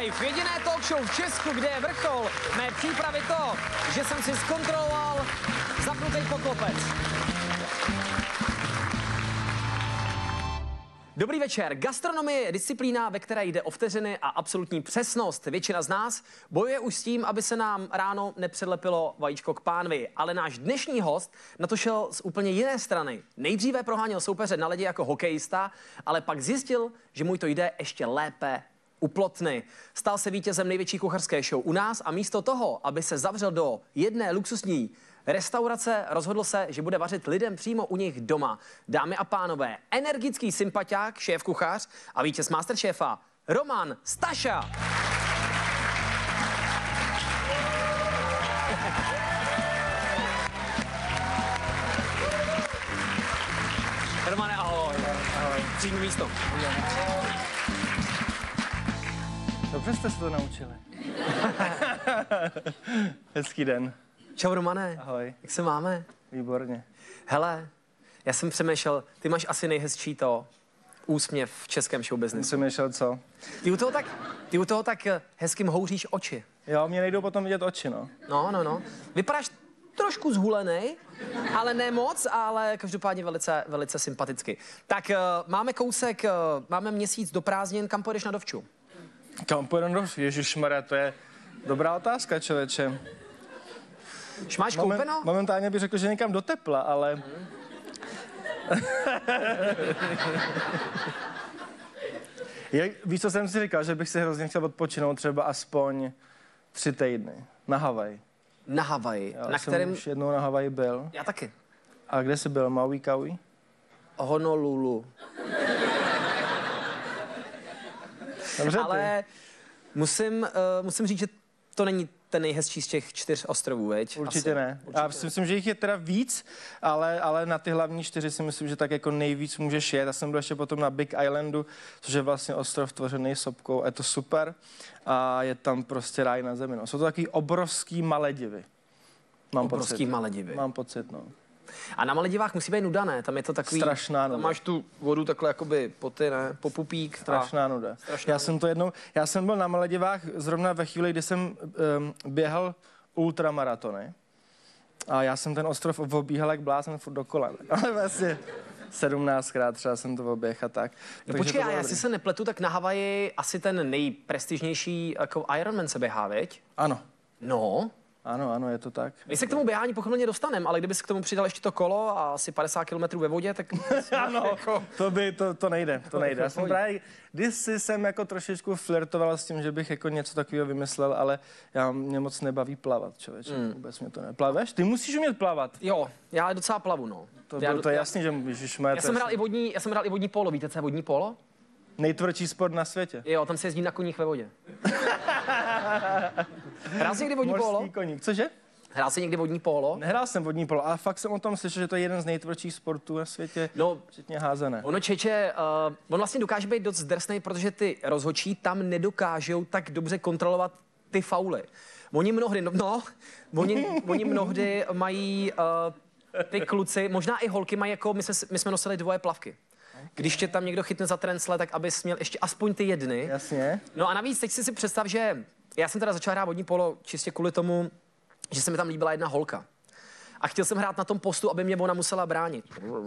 Live, jediné talk show v Česku, kde je vrchol mé přípravy to, že jsem si zkontroloval zapnutý poklopec. Dobrý večer. Gastronomie je disciplína, ve které jde o vteřiny a absolutní přesnost. Většina z nás bojuje už s tím, aby se nám ráno nepředlepilo vajíčko k pánvi. Ale náš dnešní host na to šel z úplně jiné strany. Nejdříve proháněl soupeře na ledě jako hokejista, ale pak zjistil, že mu to jde ještě lépe u plotny. Stal se vítězem největší kuchařské show u nás a místo toho, aby se zavřel do jedné luxusní restaurace, rozhodl se, že bude vařit lidem přímo u nich doma. Dámy a pánové, energický sympatiák, šéf kuchař a vítěz Masterchefa Roman Staša. Romane, ahoj. Ahoj. Přijmi místo. Dobře jste se to naučili. Hezký den. Čau, Romane. Ahoj. Jak se máme? Výborně. Hele, já jsem přemýšlel, ty máš asi nejhezčí úsměv v českém showbiznesu. Přemýšlel co? Ty u toho tak hezky houříš oči. Jo, mě nejdou potom vidět oči, no. No. Vypadáš trošku zhulenej, ale ne moc, ale každopádně velice sympaticky. Tak máme kousek, máme měsíc do prázdnin, kam pojedeš na dovču? Kam pojedu do... Ježišmarja, to je dobrá otázka, člověče. Už máš koupeno? Momentálně bych řekl, že někam do tepla, ale... Víš, co jsem si říkal, že bych si hrozně chtěl odpočinout třeba aspoň 3 týdny. Na Havaji. Na Havaji. Já jsem už jednou na Havaji byl. Já taky. A kde jsi byl? Maui, Kauai? Honolulu. Dobře, ale musím říct, že to není ten nejhezčí z těch 4 ostrovů, veď? Určitě ne. Já si myslím, že jich je teda víc, ale na ty hlavní 4 si myslím, že tak jako nejvíc můžeš jet. Já jsem byl ještě potom na Big Islandu, což je vlastně ostrov tvořený sopkou. Je to super a je tam prostě ráj na zemi. No. Jsou to takový obrovský Maledivy. Obrovský Maledivy. Mám pocit, no. A na Maledivách musí být nuda, ne? Tam je to takový... Strašná nuda. Tam máš tu vodu takhle jakoby po pupík. Strašná nuda. Já jsem byl na Maledivách zrovna ve chvíli, kdy jsem běhal ultramaratony. A já jsem ten ostrov obíhal jak blázen furt dokola. Ale vlastně 17krát třeba jsem to oběh a tak. No počkej, já si se nepletu, tak na Havaji asi ten nejprestižnější jako Ironman se běhá, veď? Ano. No. Ano, je to tak. My se k tomu běhání pochopitelně dostaneme, ale kdyby se k tomu přidal ještě to kolo a asi 50 km ve vodě, tak... Ano, jako... to nejde. Já jsem právě, kdysi jsem jako trošičku flirtoval s tím, že bych jako něco takového vymyslel, ale mě moc nebaví plavat, člověče. Vůbec mě to neplaveš? Ty musíš umět plavat. Jo, já docela plavu, no. To je jasný, že ježišmarja. Já jsem hrál i vodní polo, víte, co je vodní polo? Nejtvrdší sport na světě. Jo, tam se jezdí na koních ve vodě. Hrál jsi někdy vodní polo? Mořský koník, cože? Hrál jsi někdy vodní polo? Nehrál jsem vodní polo, ale fakt jsem o tom slyšel, že to je jeden z nejtvrdších sportů na světě, včetně házené. On vlastně dokáže být dost drsnej, protože ty rozhodčí tam nedokážou tak dobře kontrolovat ty fauly. Oni mnohdy mají ty kluci, možná i holky mají jako, my jsme nosili 2 plavky. Když tě tam někdo chytne za trencle, tak abys měl ještě aspoň ty jedny. Jasně. No a navíc teď si představ, že já jsem teda začal hrát vodní polo čistě kvůli tomu, že se mi tam líbila jedna holka. A chtěl jsem hrát na tom postu, aby mě ona musela bránit.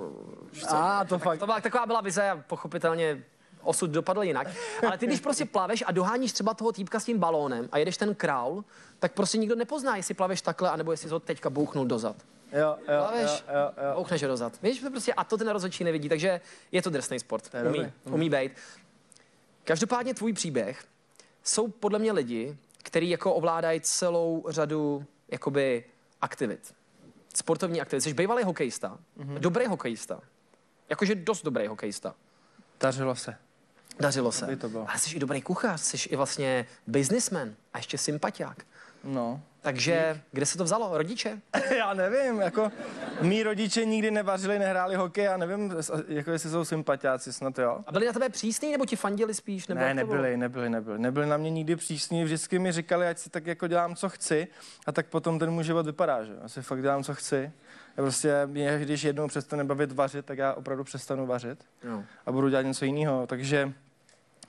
Taková byla vize a pochopitelně osud dopadl jinak. Ale ty, když prostě plaveš a doháníš třeba toho týpka s tím balónem a jedeš ten crawl, tak prostě nikdo nepozná, jestli plaveš takhle, anebo jestli jsi ho teďka bouchnul dozad. Jo. Bouchneš ho dozad. Víš, prostě a to ten rozhodčí nevidí, takže je to drsný sport. Umí být. Každopádně tvůj příběh jsou podle mě lidi, kteří jako ovládají celou řadu jakoby aktivit. Sportovní aktivit. Jsi bývalý hokejista, dobrý hokejista. Jakože dost dobrý hokejista. Dařilo se. Ale jsi i dobrý kuchař, jsi i vlastně businessman a ještě sympatiák. No. Takže kde se to vzalo? Rodiče? Já nevím, jako mý rodiče nikdy nevařili, nehráli hokej, já nevím, jako jestli jsou sympatiáci, snad jo. A byli na tebe přísný, nebo ti fandili spíš? Nebo ne, nebyli na mě nikdy přísní, vždycky mi říkali, ať si tak jako dělám, co chci, a tak potom ten můj život vypadá, že asi fakt dělám, co chci. Já prostě, když jednou přestane bavit vařit, tak já opravdu přestanu vařit a budu dělat něco jiného, takže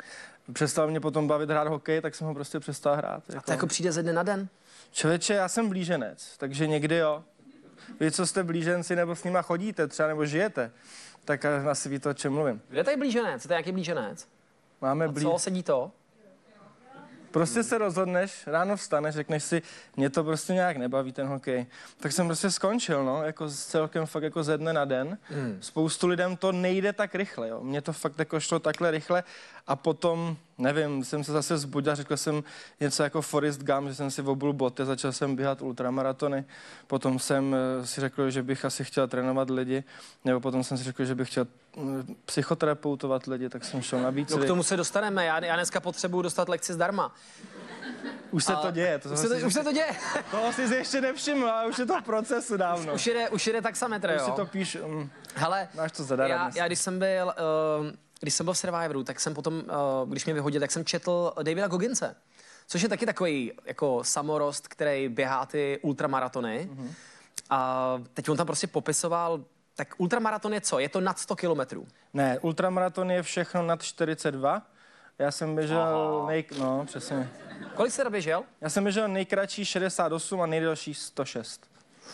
přestal mě potom bavit hrát hokej, tak jsem ho prostě přestal hrát. A to jako přijde ze dne na den? Člověče, já jsem blíženec, takže někdy jo. Vy, co jste blíženci, nebo s nima chodíte třeba, nebo žijete, tak asi víte, o čem mluvím. Kde tady blíženec? To je jaký blíženec? Máme Co sedí to? Prostě se rozhodneš, ráno vstaneš, řekneš si, mě to prostě nějak nebaví ten hokej. Tak jsem prostě skončil, no, jako celkem fakt jako ze dne na den. Spoustu lidem to nejde tak rychle, jo. Mně to fakt jako šlo takhle rychle a potom, nevím, jsem se zase vzbudil, řekl jsem něco jako Forrest Gump, že jsem si obul boty, začal jsem běhat ultramaratony. Potom jsem si řekl, že bych asi chtěl trénovat lidi, nebo potom jsem si řekl, že bych chtěl psychoterapeutovat lidi, tak jsem šel na výcvik. No k tomu se dostaneme, já dneska potřebuju dostat lekci zdarma. Už se to děje. Už se to děje. Toho jsi ještě nevšiml, ale už je to v procesu dávno. Už jede taxametr, jo. Už si to píš, hele, máš to zadarmo. Já když jsem byl v Survivoru, tak jsem potom, když mě vyhodil, tak jsem četl Davida Gogginse, což je taky takový jako samorost, který běhá ty ultramaratony. A teď on tam prostě popisoval, tak ultramaraton je co? Je to nad 100 kilometrů? Ne, ultramaraton je všechno nad 42. Já jsem běžel, no přesně. Kolik jsi běžel? Já jsem běžel nejkratší 68 a nejdelší 106.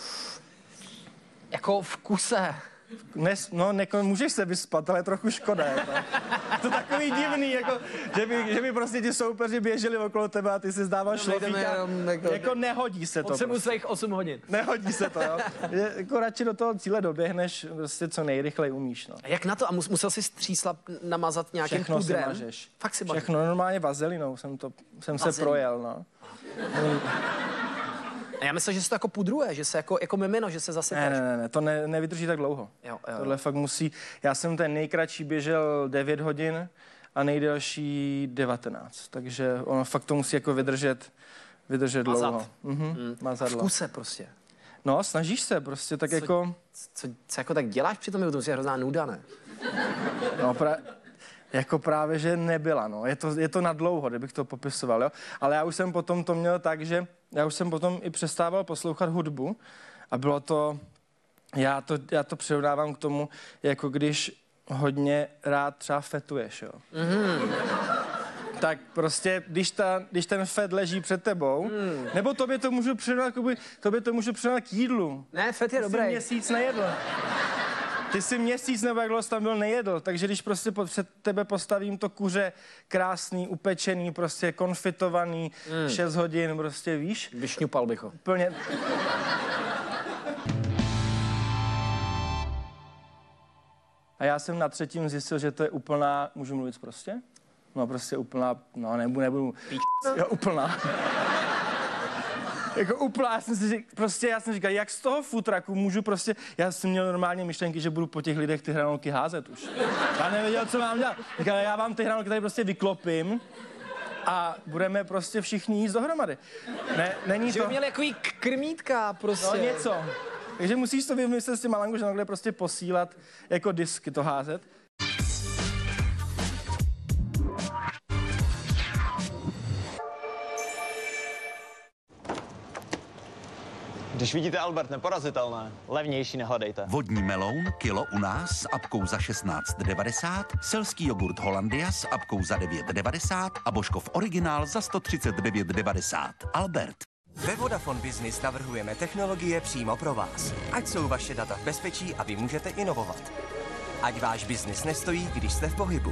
Jako v kuse. Můžeš se vyspat, ale trochu škoda. Je to takový divný, jako, že by prostě ti soupeři běželi okolo tebe a ty si zdával šlofíka. Jako nehodí se to. Potřebuji svých 8 hodin. Nehodí se to, jo. Jako radši do toho cíle doběhneš, prostě co nejrychleji umíš, no. A jak na to? A musel jsi střísla namazat nějakým všechno pudrem? Všechno si mažeš. Fakt si mažeš? Všechno, normálně vazelinou jsem se projel, no. A já myslím, že se to jako pudruje, že se jako mimino, že se zasypeš. Ne, to nevydrží tak dlouho. Jo. Tohle fakt musí, já jsem ten nejkratší běžel 9 hodin a nejdelší 19, takže ono fakt to musí jako vydržet dlouho. Mazadlo. V kuse prostě. No, snažíš se prostě, tak jako... Co jako tak děláš při tom, to musí hrozná nuda, ne? No, jako právě, že nebyla, no. Je to na dlouho, kdybych to popisoval, jo. Ale já už jsem potom to měl tak, že já už jsem potom i přestával poslouchat hudbu a bylo to, já to přirovnávám k tomu, jako když hodně rád třeba fetuješ, jo. Tak prostě, když ten fet leží před tebou, nebo tobě to můžu přirovnat k jídlu. Ne, fet je dobrý. Jsi měsíc nejedl. Ty jsi měsíc nebo jak dlouho jsi tam byl nejedl, takže když prostě před tebe postavím to kuře krásný, upečený, prostě konfitovaný, 6 hodin, prostě víš. Vyšňupal bych ho. Plně. A já jsem na třetím zjistil, že to je úplná, můžu mluvit prostě? No prostě úplná, no nebudu. Jo, úplná. Jako úplná, já jsem říkal, jak z toho futraku můžu prostě, já jsem měl normálně myšlenky, že budu po těch lidech ty hranolky házet už. Já nevěděl, co mám dělat. Říkal, já vám ty hranolky tady prostě vyklopím a budeme prostě všichni jíst dohromady. Není že to... by měli takový krmítka prostě. No něco. Takže musíš to vymyslet s tím malangu, že takhle prostě posílat jako disky to házet. Když vidíte Albert neporazitelné, levnější nehledejte. Vodní meloun kilo u nás s apkou za 16,90, selský jogurt Hollandia s apkou za 9,90 a Božkov originál za 139,90. Albert. Ve Vodafone Business navrhujeme technologie přímo pro vás. Ať jsou vaše data v bezpečí a vy můžete inovovat. Ať váš biznis nestojí, když jste v pohybu.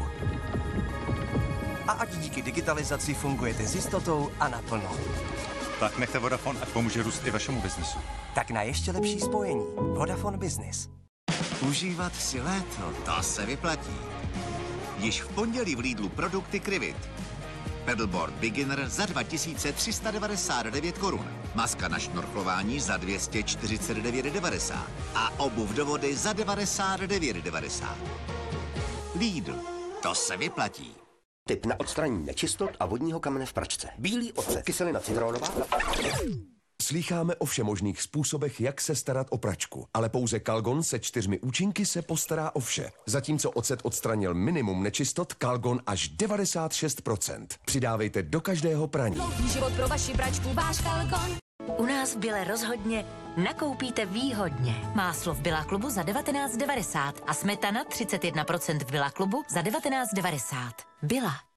A ať díky digitalizaci fungujete s jistotou a naplno. Tak nechte Vodafone, ať pomůže růst i vašemu biznesu. Tak na ještě lepší spojení. Vodafone Business. Užívat si léto, to se vyplatí. Již v pondělí v Lidlu produkty Krivit. Pedalboard Beginner za 2399 korun. Maska na šnorchlování za 249,90 a obuv do vody za 99,90. Lidl, to se vyplatí. Tip na odstranění nečistot a vodního kamene v pračce. Bílý ocet, kyselina citronová. Slýcháme o všemožných způsobech, jak se starat o pračku, ale pouze Calgon se 4 účinky se postará o vše. Zatímco ocet odstranil minimum nečistot, Calgon až 96%. Přidávejte do každého praní. Dlouhý život pro vaši pračku, váš Calgon. U nás v Bile rozhodně nakoupíte výhodně. Máslo v Billa klubu za 19,90 a smetana 31% v Billa klubu za 19,90. Billa.